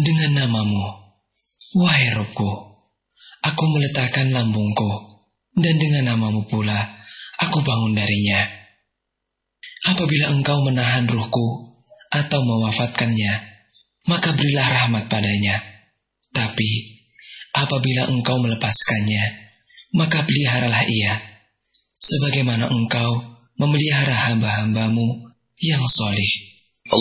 Dengan namamu, wahai Robku, aku meletakkan lambungku, dan dengan namamu pula aku bangun darinya. Apabila engkau menahan ruhku atau mewafatkannya, maka berilah rahmat padanya. Tapi apabila engkau melepaskannya, maka peliharalah ia, sebagaimana engkau memelihara hamba-hambamu yang solih.